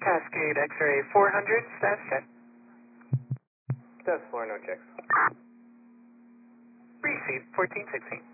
Cascade X-ray 400, status check. Status 4, no checks. Receive 1416.